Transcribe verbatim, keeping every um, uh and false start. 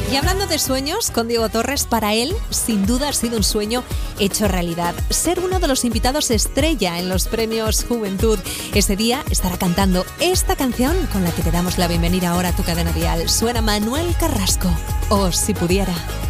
Y hablando de sueños, con Diego Torres, para él, sin duda ha sido un sueño hecho realidad. Ser uno de los invitados estrella en los premios Juventud. Ese día estará cantando esta canción con la que te damos la bienvenida ahora a tu cadena dial. Suena Manuel Carrasco. O Si Pudiera.